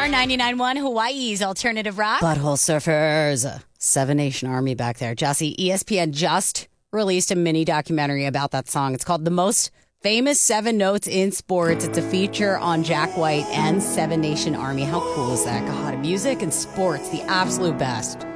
CHQR 99.1, Hawaii's alternative rock. Butthole Surfers. Seven Nation Army back there. Jesse, ESPN just released a mini documentary about that song. It's called The Most Famous Seven Notes in Sports. It's a feature on Jack White and Seven Nation Army. How cool is that? God, music and sports, the absolute best.